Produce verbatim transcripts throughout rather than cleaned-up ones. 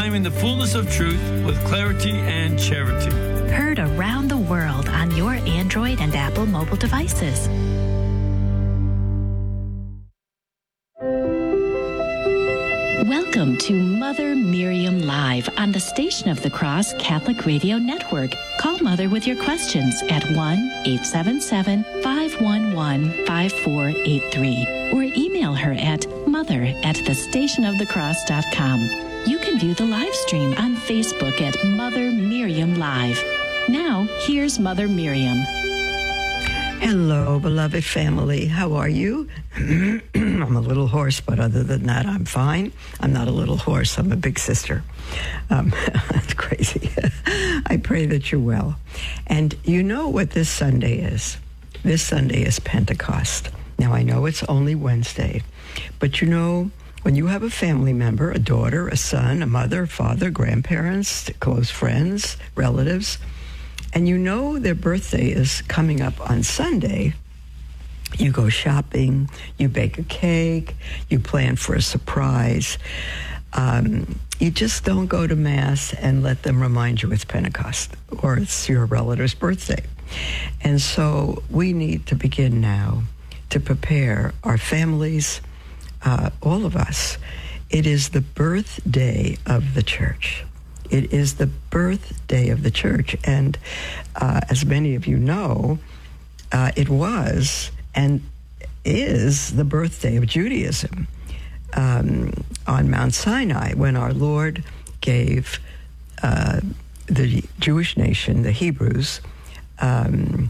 proclaiming the fullness of truth with clarity and charity. Heard around the world on your Android and Apple mobile devices. Welcome to Mother Miriam Live on the Station of the Cross Catholic Radio Network. Call Mother with your questions at one eight seven seven, five one one, five four eight three or email her at mother at the station of the cross dot com. You can view the live stream on Facebook at Mother Miriam Live. Now, here's Mother Miriam. Hello, beloved family. How are you? I'm a little hoarse, but other than that, I'm fine. I'm not a little hoarse. I'm a big sister. Um, that's crazy. I pray that you're well. And you know what this Sunday is. This Sunday is Pentecost. Now, I know it's only Wednesday, but you know, when you have a family member, a daughter, a son, a mother, father, grandparents, close friends, relatives, and you know their birthday is coming up on Sunday, you go shopping, you bake a cake, you plan for a surprise. Um, you just don't go to Mass and let them remind you it's Pentecost or it's your relative's birthday. And so we need to begin now to prepare our families, uh, all of us. It is the birthday of the church. It is the birthday of the church. And uh, as many of you know, uh, it was and is the birthday of Judaism um, on Mount Sinai, when our Lord gave uh, the Jewish nation, the Hebrews, um,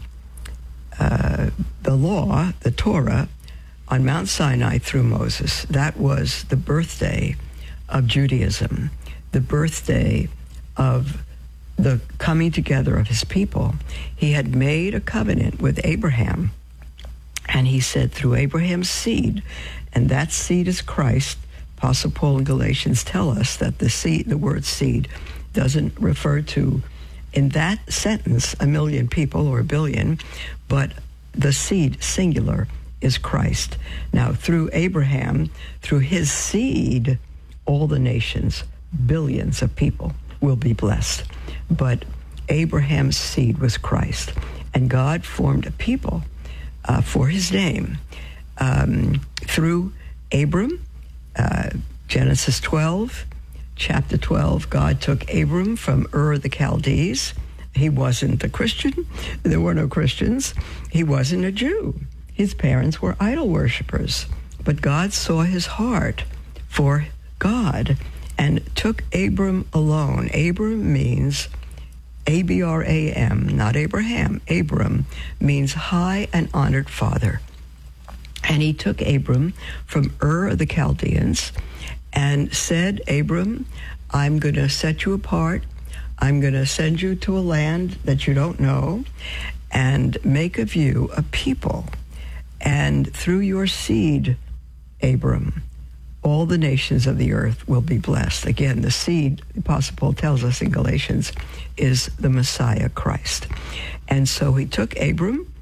uh, the law, the Torah, on Mount Sinai through Moses. That was the birthday of Judaism, the birthday of the coming together of his people. He had made a covenant with Abraham, and he said, through Abraham's seed, and that seed is Christ. Apostle Paul in Galatians tell us that the seed, the word seed, doesn't refer to, in that sentence, a million people or a billion, but the seed, singular, is Christ. Now, through Abraham, through his seed, all the nations, billions of people, will be blessed. But Abraham's seed was Christ, and God formed a people uh, for his name um, through Abram. Uh, Genesis twelve, chapter twelve, God took Abram from Ur of the Chaldees. He wasn't a Christian. There were no Christians. He wasn't a Jew. His parents were idol worshipers. But God saw his heart for God and took Abram alone. Abram means A B R A M, not Abraham. Abram means high and honored father. And he took Abram from Ur of the Chaldeans and said, Abram, I'm going to set you apart. I'm going to send you to a land that you don't know and make of you a people. And through your seed, Abram, all the nations of the earth will be blessed. Again, the seed, the Apostle Paul tells us in Galatians, is the Messiah, Christ. And so he took Abram,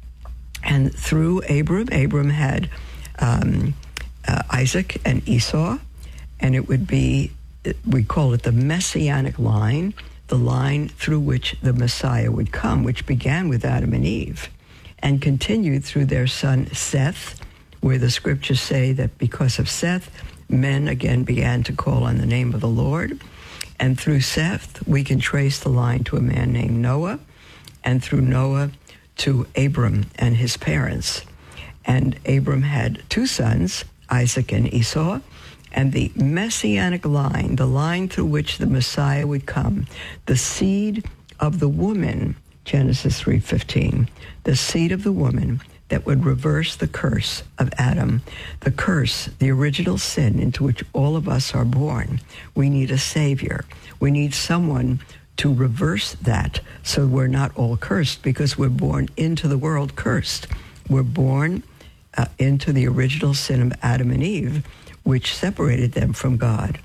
and through Abram, Abram had um, uh, Isaac and Esau, and it would be, we call it the Messianic line, the line through which the Messiah would come, which began with Adam and Eve, and continued through their son Seth, where the scriptures say that because of Seth, men again began to call on the name of the Lord. And through Seth, we can trace the line to a man named Noah, and through Noah to Abram and his parents. And Abram had two sons, Isaac and Esau, and the Messianic line, the line through which the Messiah would come, the seed of the woman, Genesis three fifteen, the seed of the woman that would reverse the curse of Adam, the curse, the original sin into which all of us are born. We need a Savior. We need someone to reverse that so we're not all cursed, because we're born into the world cursed. We're born uh, into the original sin of Adam and Eve, which separated them from God.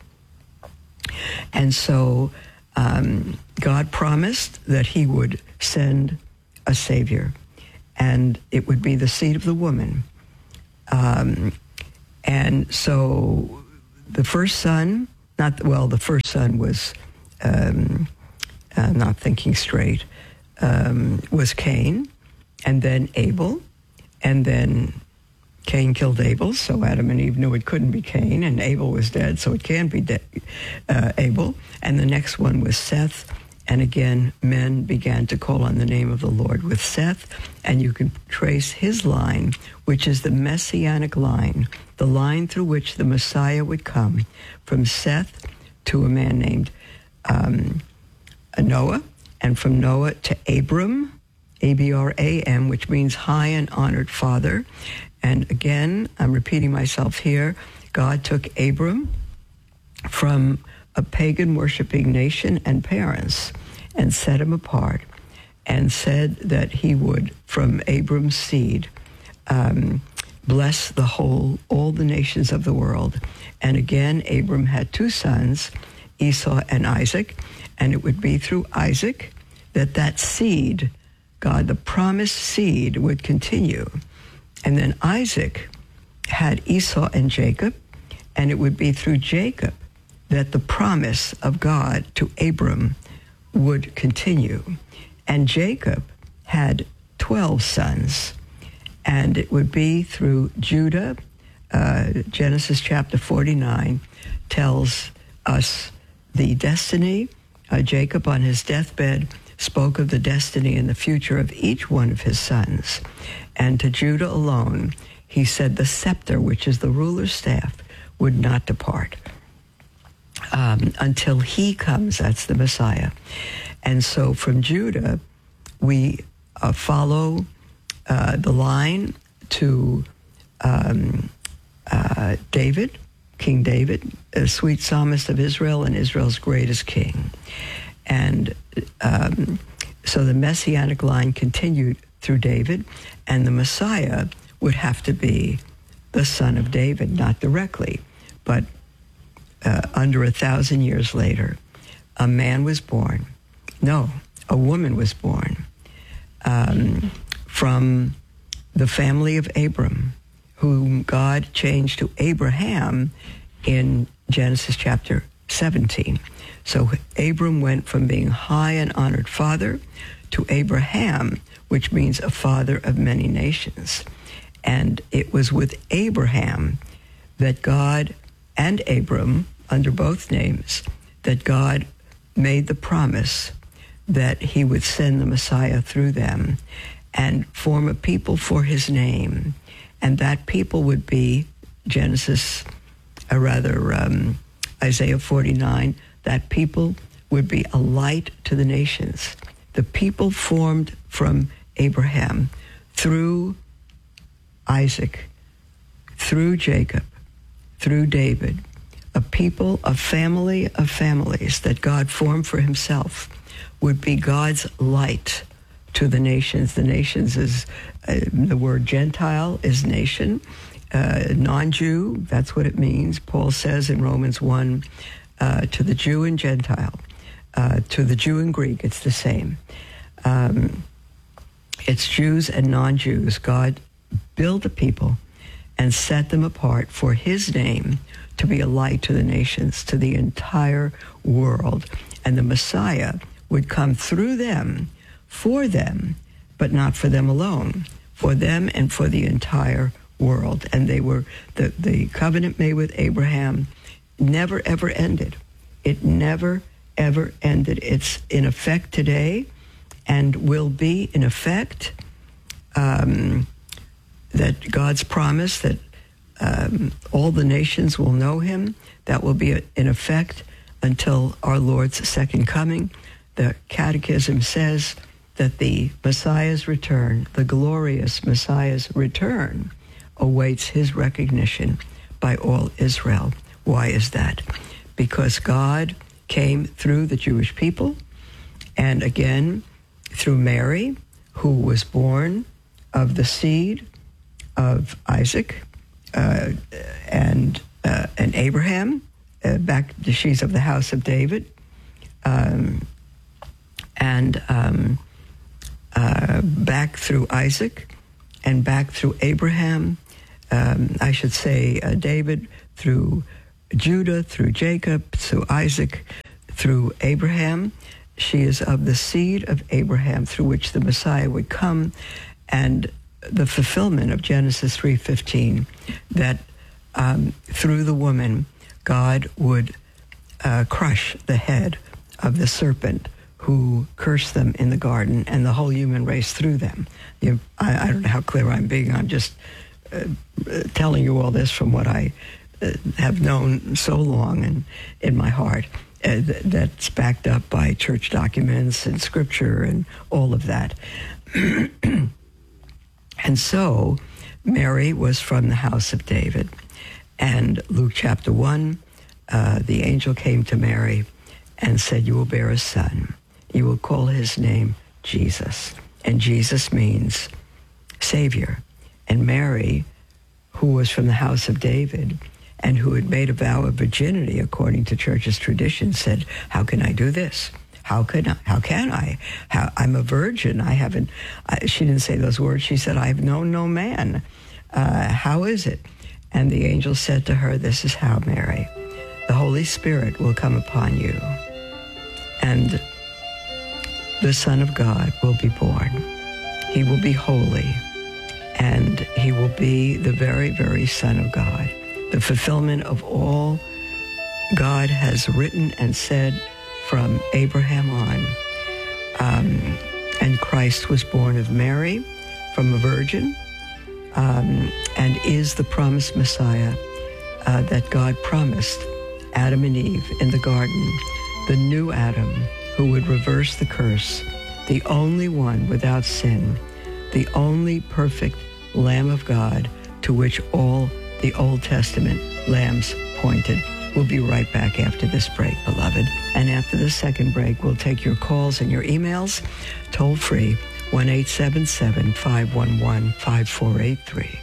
And so um, God promised that he would send a Savior, and it would be the seed of the woman. Um, and so the first son not, well, the first son was, um, uh, not thinking straight, um, was Cain, and then Abel, and then Cain killed Abel, so Adam and Eve knew it couldn't be Cain, and Abel was dead, so it can't be de- uh, Abel. And the next one was Seth, and again, men began to call on the name of the Lord with Seth, and you can trace his line, which is the messianic line, the line through which the Messiah would come, from Seth to a man named um, Noah, and from Noah to Abram, A B R A M, which means high and honored father. And again, I'm repeating myself here, God took Abram from a pagan worshiping nation and parents and set him apart and said that he would, from Abram's seed, um, bless the whole, all the nations of the world. And again, Abram had two sons, Esau and Isaac, and it would be through Isaac that that seed, God, the promised seed, would continue. And then Isaac had Esau and Jacob, and it would be through Jacob that the promise of God to Abram would continue. And Jacob had twelve sons, and it would be through Judah. Uh, Genesis chapter forty-nine tells us the destiny. Uh, Jacob on his deathbed spoke of the destiny and the future of each one of his sons. And to Judah alone, he said the scepter, which is the ruler's staff, would not depart um, until he comes. That's the Messiah. And so from Judah, we uh, follow uh, the line to um, uh, David, King David, a sweet psalmist of Israel and Israel's greatest king. And um, so the messianic line continued through David, and the Messiah would have to be the son of David, not directly, but uh, under a thousand years later, a man was born. No, a woman was born um, from the family of Abram, whom God changed to Abraham in Genesis chapter seventeen. So Abram went from being high and honored father to Abraham, which means a father of many nations. And it was with Abraham that God, and Abram, under both names, that God made the promise that he would send the Messiah through them and form a people for his name. And that people would be Genesis, or rather um, Isaiah forty-nine, that people would be a light to the nations. The people formed from Abraham through Isaac, through Jacob, through David, a people, a family of families that God formed for himself, would be God's light to the nations. The nations is, uh, the word Gentile is nation. Uh, non-Jew, that's what it means. Paul says in Romans one, uh, to the Jew and Gentile, uh, to the Jew and Greek, it's the same. Um, it's Jews and non-Jews. God built a people and set them apart for his name to be a light to the nations, to the entire world. And the Messiah would come through them, for them, but not for them alone, for them and for the entire world. And they were, the, the covenant made with Abraham never, ever ended. It never, ever ended. It's in effect today and will be in effect. Um, that God's promise that um, all the nations will know him, that will be in effect until our Lord's second coming. The Catechism says that the Messiah's return, the glorious Messiah's return, awaits his recognition by all Israel. Why is that? Because God came through the Jewish people, and again through Mary, who was born of the seed of Isaac uh, and uh, and Abraham. Uh, back, she's of the house of David, um, and um, uh, back through Isaac, and back through Abraham. Um, I should say uh, David through Judah, through Jacob, through Isaac, through Abraham. She is of the seed of Abraham, through which the Messiah would come, and the fulfillment of Genesis three fifteen, that um, through the woman, God would uh, crush the head of the serpent who cursed them in the garden, and the whole human race through them. You, I, I don't know how clear I'm being. I'm just uh, telling you all this from what I uh, have known so long and in my heart. Uh, th- that's backed up by church documents and scripture and all of that. And so Mary was from the house of David. And Luke chapter one, uh, the angel came to Mary and said, "You will bear a son. You will call his name Jesus." And Jesus means Savior. And Mary, who was from the house of David and who had made a vow of virginity according to church's tradition, said, "How can I do this? How can I? How can I? How, I'm a virgin. I haven't." I, she didn't say those words. She said, "I have known no man. Uh, how is it?" And the angel said to her, "This is how, Mary. The Holy Spirit will come upon you, and the Son of God will be born. He will be holy, and he will be the very, very Son of God, the fulfillment of all God has written and said from Abraham on." Um, and Christ was born of Mary from a virgin, um, and is the promised Messiah uh, that God promised Adam and Eve in the garden, the new Adam who would reverse the curse, the only one without sin, the only perfect Lamb of God to which all the Old Testament lambs pointed. We'll be right back after this break, beloved. And after the second break, we'll take your calls and your emails, toll free, one eight seven seven, five one one, five four eight three.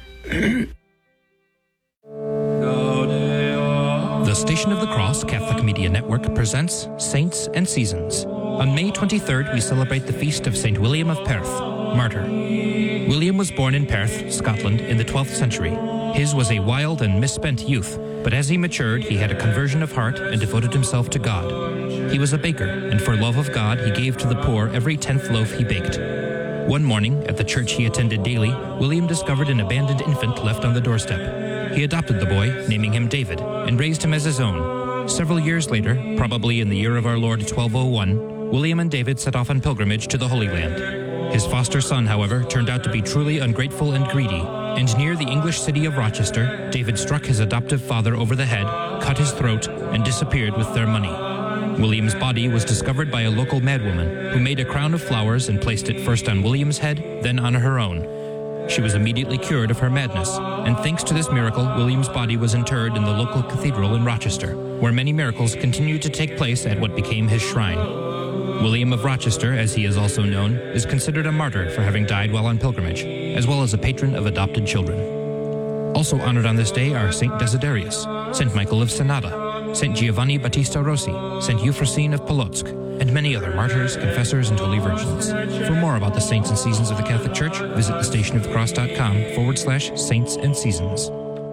The Station of the Cross Catholic Media Network presents Saints and Seasons. On May twenty-third, we celebrate the feast of Saint William of Perth, martyr. William was born in Perth, Scotland, in the twelfth century. His was a wild and misspent youth, but as he matured, he had a conversion of heart and devoted himself to God. He was a baker, and for love of God, he gave to the poor every tenth loaf he baked. One morning, at the church he attended daily, William discovered an abandoned infant left on the doorstep. He adopted the boy, naming him David, and raised him as his own. Several years later, probably in the year of our Lord twelve oh one, William and David set off on pilgrimage to the Holy Land. His foster son, however, turned out to be truly ungrateful and greedy, and near the English city of Rochester, David struck his adoptive father over the head, cut his throat, and disappeared with their money. William's body was discovered by a local madwoman, who made a crown of flowers and placed it first on William's head, then on her own. She was immediately cured of her madness, and thanks to this miracle, William's body was interred in the local cathedral in Rochester, where many miracles continued to take place at what became his shrine. William of Rochester, as he is also known, is considered a martyr for having died while on pilgrimage, as well as a patron of adopted children. Also honored on this day are Saint Desiderius, Saint Michael of Senada, Saint Giovanni Battista Rossi, Saint Euphrosine of Polotsk, and many other martyrs, confessors, and holy virgins. For more about the saints and seasons of the Catholic Church, visit thestationofthecross.com forward slash saints and seasons.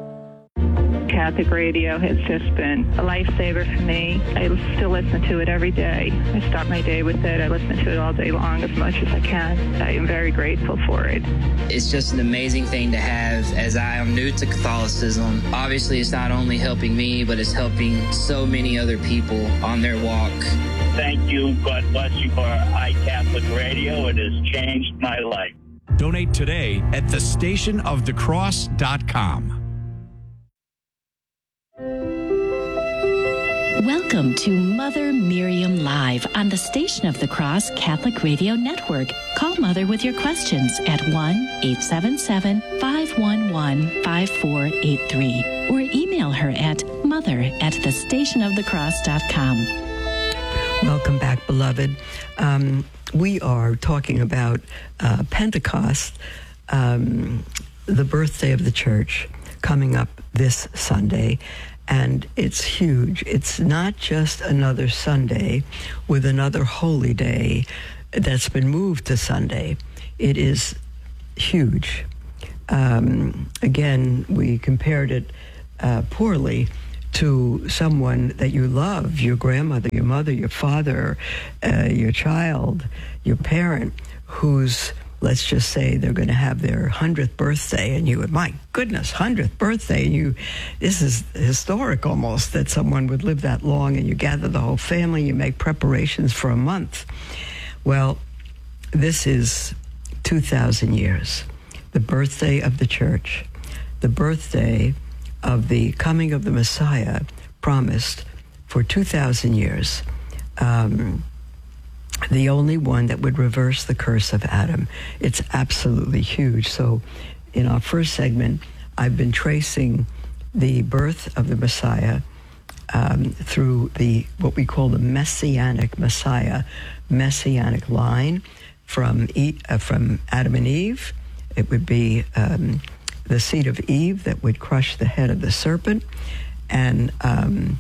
Catholic radio has just been a lifesaver for me. I still listen to it every day. I start my day with it. I listen to it all day long as much as I can. I am very grateful for it. It's just an amazing thing to have, as I am new to Catholicism. Obviously, it's not only helping me, but it's helping so many other people on their walk. Thank you. God bless you for iCatholic Radio. It has changed my life. Donate today at the station of the cross dot com. Welcome to Mother Miriam Live on the Station of the Cross Catholic Radio Network. Call Mother with your questions at one eight seven seven, five one one, five four eight three or email her at mother at the station of the cross dot com. Welcome back, beloved. Um, we are talking about uh, Pentecost, um, the birthday of the church, coming up this Sunday. And it's huge. It's not just another Sunday with another holy day that's been moved to Sunday. It is huge. Um, again, we compared it uh, poorly to someone that you love, your grandmother, your mother, your father, uh, your child, your parent, who's, let's just say they're going to have their hundredth birthday, and you would, my goodness, hundredth birthday, and you, this is historic almost that someone would live that long, and you gather the whole family, you make preparations for a month. Well, this is two thousand years, the birthday of the church, the birthday of the coming of the Messiah promised for two thousand years. Um, the only one that would reverse the curse of Adam. It's absolutely huge. So in our first segment, I've been tracing the birth of the Messiah um, through the what we call the Messianic Messiah, Messianic line from, e- uh, from Adam and Eve. It would be um, the seed of Eve that would crush the head of the serpent, and um,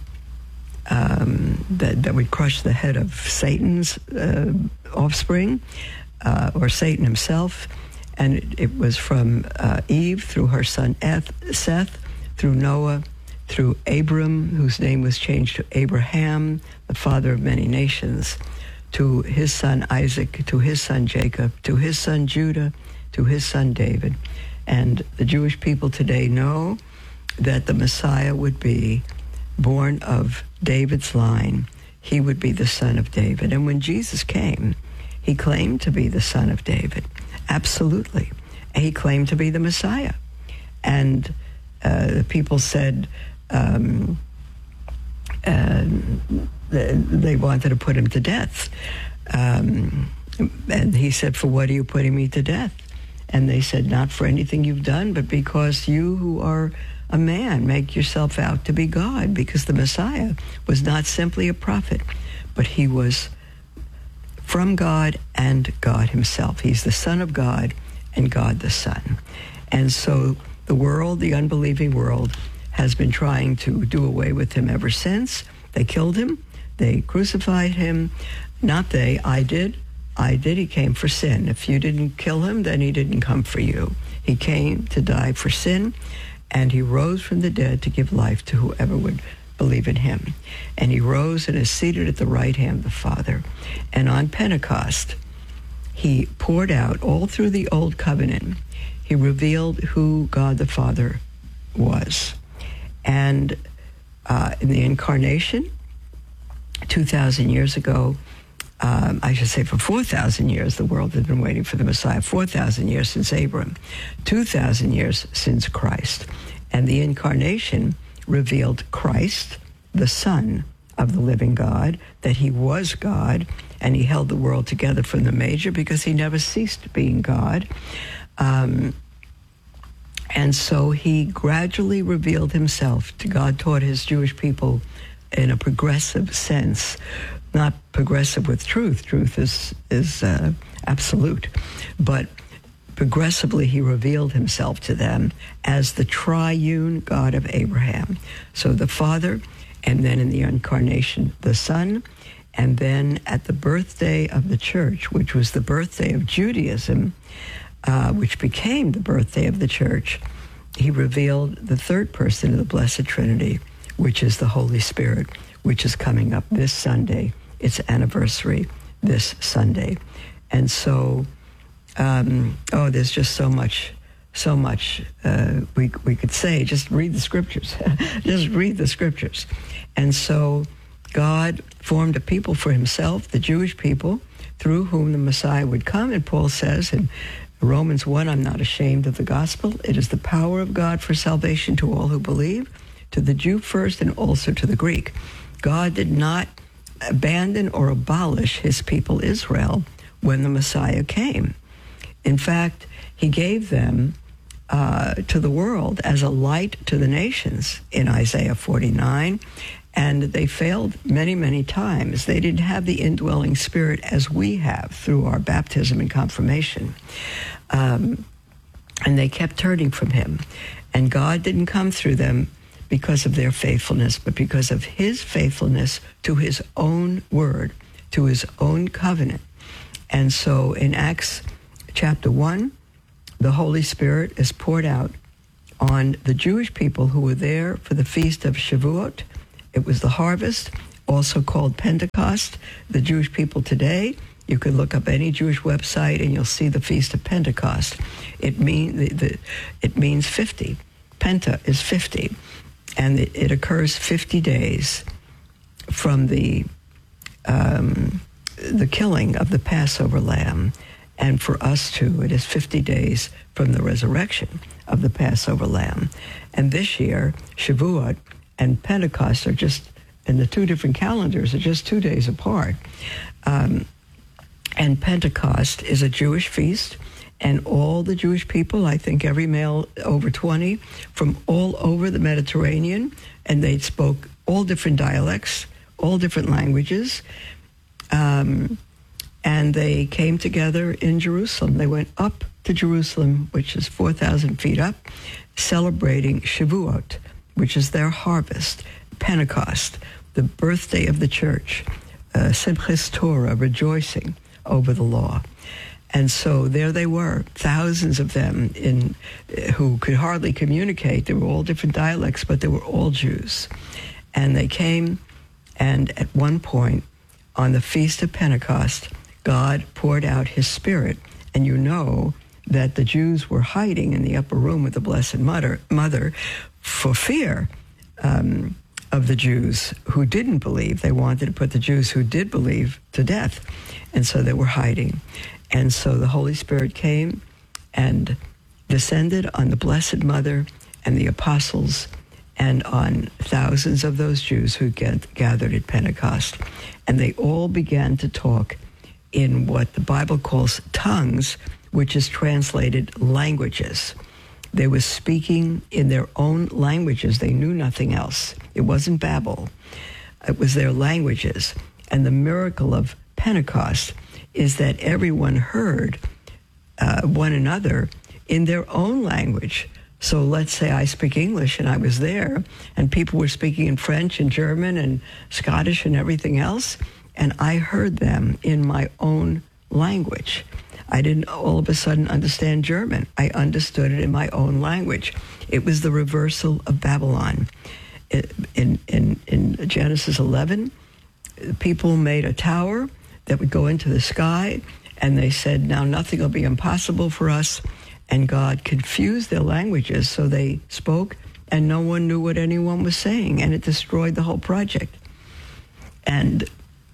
um, that, that would crush the head of Satan's uh, offspring, uh, or Satan himself. And it, it was from uh, Eve through her son Eth, Seth, through Noah, through Abram, whose name was changed to Abraham, the father of many nations, to his son Isaac, to his son Jacob, to his son Judah, to his son David. And the Jewish people today know that the Messiah would be born of David's line. He would be the son of David. And when Jesus came, he claimed to be the son of David. Absolutely. He claimed to be the Messiah. And uh, the people said um, uh, they wanted to put him to death. Um, and he said, "For what are you putting me to death?" And they said, "Not for anything you've done, but because you who are a man make yourself out to be God," because the Messiah was not simply a prophet, but he was from God and God himself. He's the Son of God and God the Son. And so the world, the unbelieving world, has been trying to do away with him ever since. They killed him. They crucified him. Not they, I did. I did. He came for sin. If you didn't kill him, then he didn't come for you. He came to die for sin, and he rose from the dead to give life to whoever would believe in him. And he rose and is seated at the right hand of the Father. And on Pentecost, he poured out all through the Old Covenant. He revealed who God the Father was. And uh, in the incarnation, two thousand years ago, Um, I should say for four thousand years, the world had been waiting for the Messiah. four thousand years since Abram. two thousand years since Christ. And the incarnation revealed Christ, the Son of the living God, that he was God, and he held the world together from the manger because he never ceased being God. Um, and so he gradually revealed himself. God taught his Jewish people in a progressive sense, not progressive with truth. Truth is is uh, absolute. But progressively he revealed himself to them as the triune God of Abraham. So the Father, and then in the incarnation, the Son, and then at the birthday of the church, which was the birthday of Judaism, uh, which became the birthday of the church, he revealed the third person of the Blessed Trinity, which is the Holy Spirit, which is coming up this Sunday. Its anniversary this Sunday. And so, um, oh, there's just so much, so much uh, we we could say. Just read the scriptures. Just read the scriptures. And so God formed a people for himself, the Jewish people, through whom the Messiah would come. And Paul says in Romans one, "I'm not ashamed of the gospel. It is the power of God for salvation to all who believe, to the Jew first and also to the Greek." God did not abandon or abolish his people Israel when the Messiah came. In fact, he gave them uh, to the world as a light to the nations in Isaiah forty-nine, and they failed many, many times. They didn't have the indwelling spirit as we have through our baptism and confirmation. Um, and they kept turning from him. And God didn't come through them because of their faithfulness, but because of his faithfulness to his own word, to his own covenant. And so in Acts chapter one, the Holy Spirit is poured out on the Jewish people who were there for the feast of Shavuot. It was the harvest, also called Pentecost. The Jewish people today, you could look up any Jewish website and you'll see the feast of Pentecost. It mean the, the it means fifty. Penta is fifty, and it, it occurs fifty days from the um, the killing of the Passover lamb. And for us too, it is fifty days from the resurrection of the Passover lamb. And this year, Shavuot and Pentecost are just, and the two different calendars are just two days apart. Um, and Pentecost is a Jewish feast, and all the Jewish people, I think every male over twenty, from all over the Mediterranean, and they spoke all different dialects, all different languages, um, and they came together in Jerusalem. They went up to Jerusalem, which is four thousand feet up, celebrating Shavuot, which is their harvest, Pentecost, the birthday of the church, uh, Simchas Torah, rejoicing over the law. And so there they were, thousands of them in who could hardly communicate. They were all different dialects, but they were all Jews. And they came, and at one point, on the Feast of Pentecost, God poured out his Spirit. And you know that the Jews were hiding in the upper room with the Blessed Mother, mother for fear um, of the Jews who didn't believe. They wanted to put the Jews who did believe to death. And so they were hiding. And so the Holy Spirit came and descended on the Blessed Mother and the apostles and on thousands of those Jews who get, gathered at Pentecost. And they all began to talk in what the Bible calls tongues, which is translated languages. They were speaking in their own languages. They knew nothing else. It wasn't Babel. It was their languages. And the miracle of Pentecost is that everyone heard uh, one another in their own language. So let's say I speak English and I was there, and people were speaking in French and German and Scottish and everything else, and I heard them in my own language. I didn't all of a sudden understand German. I understood it in my own language. It was the reversal of Babylon. In, in, in Genesis eleven, people made a tower that would go into the sky, and they said, now nothing will be impossible for us. And God confused their languages, so they spoke, and no one knew what anyone was saying, and it destroyed the whole project. And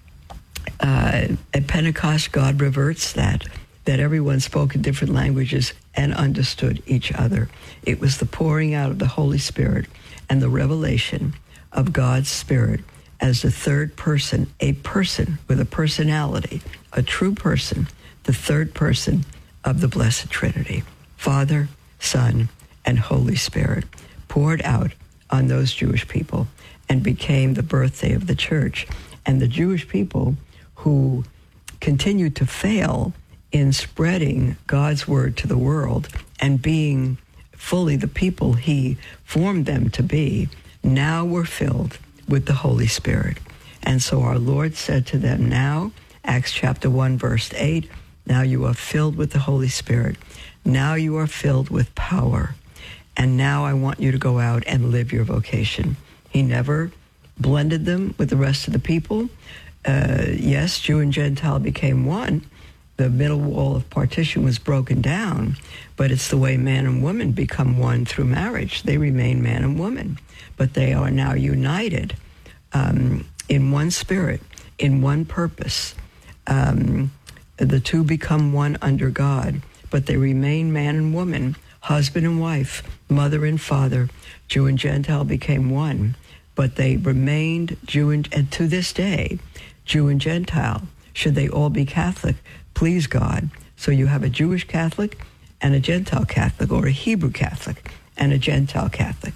uh, at Pentecost, God reverts that, that everyone spoke in different languages and understood each other. It was the pouring out of the Holy Spirit and the revelation of God's Spirit as the third person, a person with a personality, a true person, the third person of the Blessed Trinity, Father, Son, and Holy Spirit, poured out on those Jewish people and became the birthday of the church. And the Jewish people who continued to fail in spreading God's word to the world and being fully the people he formed them to be, now were filled with the Holy Spirit. And so our Lord said to them now, Acts chapter one, verse eight, now you are filled with the Holy Spirit. Now you are filled with power. And now I want you to go out and live your vocation. He never blended them with the rest of the people. Uh, yes, Jew and Gentile became one. The middle wall of partition was broken down, but it's the way man and woman become one through marriage. They remain man and woman, but they are now united um, in one spirit, in one purpose. Um, the two become one under God, but they remain man and woman, husband and wife, mother and father. Jew and Gentile became one, but they remained Jew and, and to this day, Jew and Gentile. Should they all be Catholic? Please God. So you have a Jewish Catholic and a Gentile Catholic, or a Hebrew Catholic and a Gentile Catholic.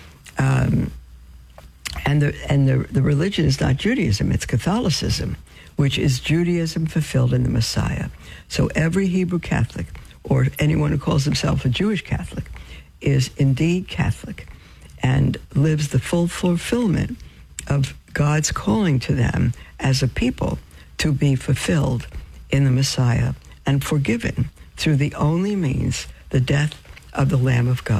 Um, and the and the, the religion is not Judaism, it's Catholicism, which is Judaism fulfilled in the Messiah. So every Hebrew Catholic, or anyone who calls himself a Jewish Catholic, is indeed Catholic and lives the full fulfillment of God's calling to them as a people to be fulfilled in the Messiah and forgiven through the only means, the death of the Lamb of God.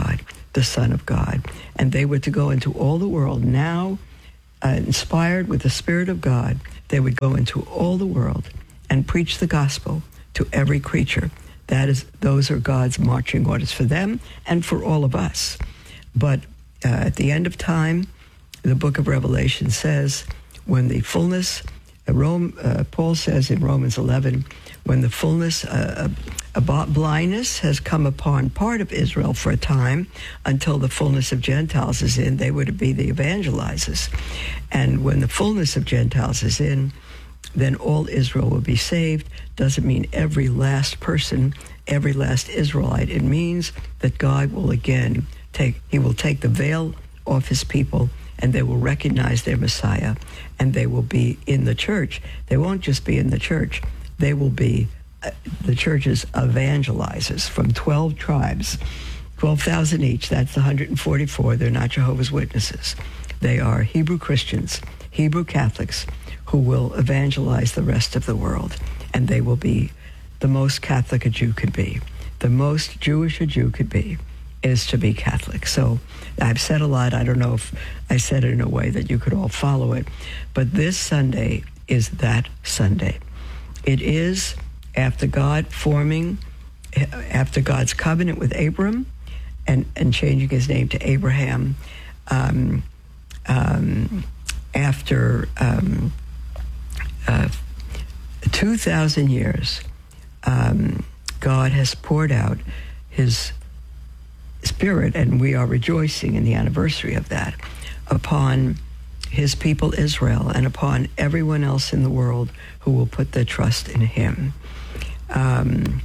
the Son of God. And they were to go into all the world. Now, uh, inspired with the Spirit of God, they would go into all the world and preach the gospel to every creature. That is, those are God's marching orders for them and for all of us. But uh, at the end of time, the book of Revelation says, when the fullness, uh, Rome, uh, Paul says in Romans eleven, when the fullness, uh, about blindness has come upon part of Israel for a time, until the fullness of Gentiles is in, they were to be the evangelizers. And when the fullness of Gentiles is in, then all Israel will be saved. Doesn't mean every last person, every last Israelite. It means that God will again take, he will take the veil off his people, and they will recognize their Messiah, and they will be in the church. They won't just be in the church. They will be uh, the church's evangelizers from twelve tribes, twelve thousand each. That's the one hundred forty-four. They're not Jehovah's Witnesses. They are Hebrew Christians, Hebrew Catholics, who will evangelize the rest of the world. And they will be the most Catholic a Jew could be. The most Jewish a Jew could be is to be Catholic. So I've said a lot. I don't know if I said it in a way that you could all follow it. But this Sunday is that Sunday. It is after God forming, after God's covenant with Abram and, and changing his name to Abraham, um, um, after um, uh, two thousand years, um, God has poured out his Spirit, and we are rejoicing in the anniversary of that, upon his people Israel and upon everyone else in the world who will put their trust in him. Um,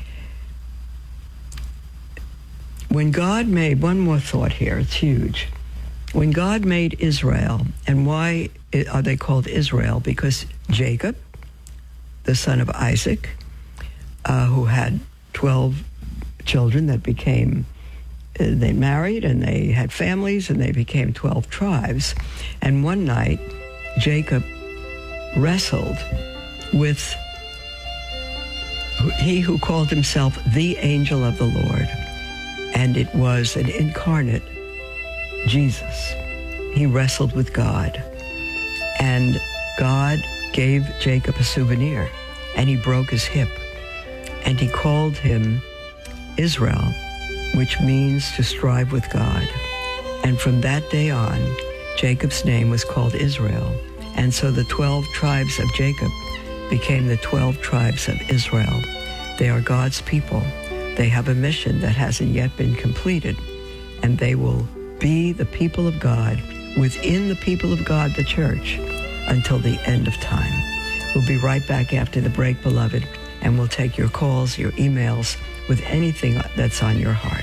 when God made, one more thought here, it's huge. When God made Israel, and why are they called Israel? Because Jacob, the son of Isaac, uh, who had twelve children that became, uh, they married and they had families and they became twelve tribes. And one night, Jacob wrestled with he who called himself the angel of the Lord. And it was an incarnate Jesus. He wrestled with God. And God gave Jacob a souvenir, and he broke his hip. And he called him Israel, which means to strive with God. And from that day on, Jacob's name was called Israel. And so the twelve tribes of Jacob became the twelve tribes of Israel. They are God's people. They have a mission that hasn't yet been completed, and they will be the people of God within the people of God, the church, until the end of time. We'll be right back after the break, beloved, and we'll take your calls, your emails, with anything that's on your heart.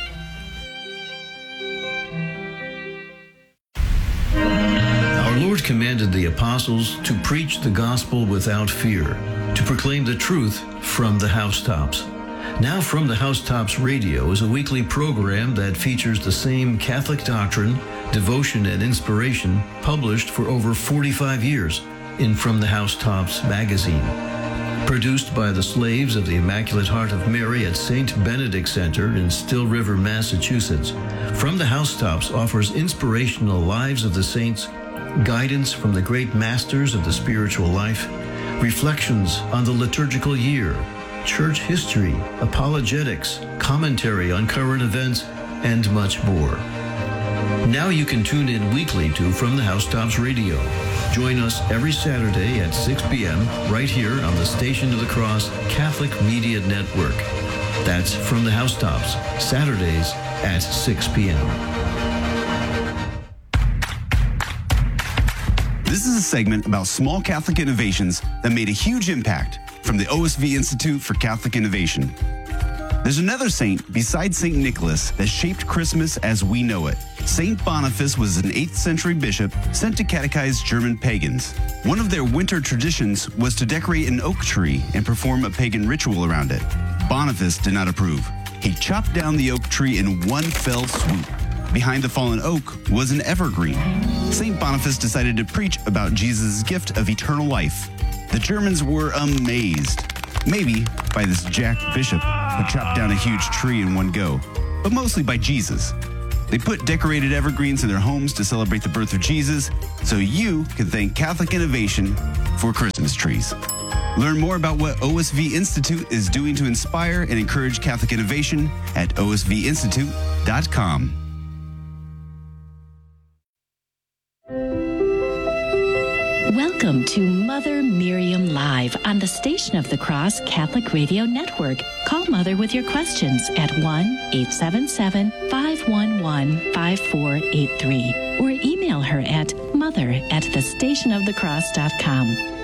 Our Lord commanded the apostles to preach the gospel without fear, to proclaim the truth from the housetops. Now From the Housetops Radio is a weekly program that features the same Catholic doctrine, devotion, and inspiration published for over forty-five years in From the Housetops magazine. Produced by the slaves of the Immaculate Heart of Mary at Saint Benedict Center in Still River, Massachusetts, From the Housetops offers inspirational lives of the saints, guidance from the great masters of the spiritual life, reflections on the liturgical year, church history, apologetics, commentary on current events, and much more. Now you can tune in weekly to From the Housetops Radio. Join us every Saturday at six p.m. right here on the Station of the Cross Catholic Media Network. That's From the Housetops, Saturdays at six p.m. This is a segment about small Catholic innovations that made a huge impact from the O S V Institute for Catholic Innovation. There's another saint besides Saint Nicholas that shaped Christmas as we know it. Saint Boniface was an eighth century bishop sent to catechize German pagans. One of their winter traditions was to decorate an oak tree and perform a pagan ritual around it. Boniface did not approve. He chopped down the oak tree in one fell swoop. Behind the fallen oak was an evergreen. Saint Boniface decided to preach about Jesus' gift of eternal life. The Germans were amazed, maybe by this jack bishop who chopped down a huge tree in one go, but mostly by Jesus. They put decorated evergreens in their homes to celebrate the birth of Jesus, so you can thank Catholic Innovation for Christmas trees. Learn more about what O S V Institute is doing to inspire and encourage Catholic innovation at O S V institute dot com. Welcome to Mother Miriam Live on the Station of the Cross Catholic Radio Network. Call Mother with your questions at one eight seven seven, five one one, five four eight three or email her at mother at the station of the cross dot com.